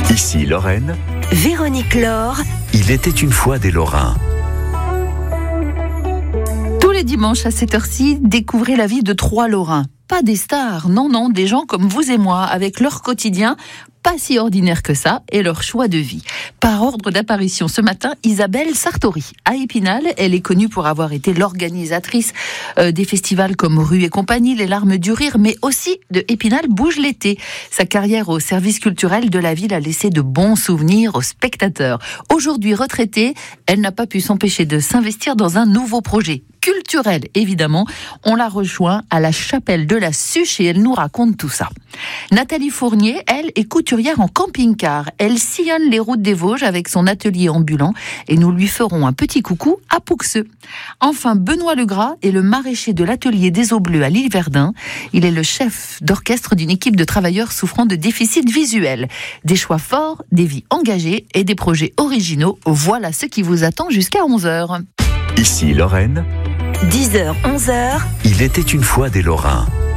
Ici Lorraine, Véronique Laure. il était une fois des Lorrains. Tous les dimanches à cette heure-ci, découvrez la vie de 3 Lorrains. Pas des stars, non, des gens comme vous et moi, avec leur quotidien pas si ordinaire que ça, et leur choix de vie. Par ordre d'apparition ce matin, Isabelle Sartori. À Épinal, elle est connue pour avoir été l'organisatrice des festivals comme Rue et compagnie, Les Larmes du Rire, mais aussi de Épinal bouge l'été. Sa carrière au service culturel de la ville a laissé de bons souvenirs aux spectateurs. Aujourd'hui retraitée, elle n'a pas pu s'empêcher de s'investir dans un nouveau projet. Culturel, évidemment. On la rejoint à la chapelle de la Suche et elle nous raconte tout ça. Nathalie Fournier, elle, est couturière en camping-car. Elle sillonne les routes des Vosges avec son atelier ambulant et nous lui ferons un petit coucou à Pouxeux. Enfin, Benoît Legras est le maraîcher de l'atelier des Eaux Bleues à l'Île-Verdun. Il est le chef d'orchestre d'une équipe de travailleurs souffrant de déficit visuel. Des choix forts, des vies engagées et des projets originaux. Voilà ce qui vous attend jusqu'à 11h. Ici Lorraine, 10h, 11h. il était une fois des Lorrains.